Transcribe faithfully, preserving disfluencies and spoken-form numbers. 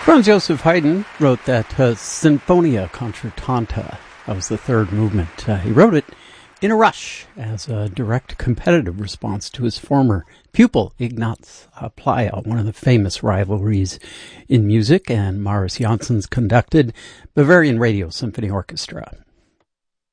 Franz Joseph Haydn wrote that uh, Sinfonia Concertanta. That was the third movement. Uh, he wrote it in a rush as a direct competitive response to his former pupil, Ignaz uh, Playa, one of the famous rivalries in music, and Marius Janssen's conducted Bavarian Radio Symphony Orchestra.